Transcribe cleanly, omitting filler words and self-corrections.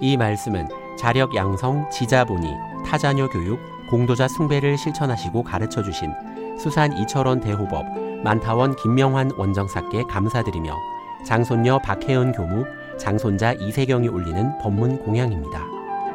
이 말씀은 자력 양성, 지자본이, 타자녀 교육, 공도자 숭배를 실천하시고 가르쳐주신 수산 이철원 대호법, 만타원 김명환 원정사께 감사드리며 장손녀 박혜연 교무, 장손자 이세경이 올리는 법문 공양입니다.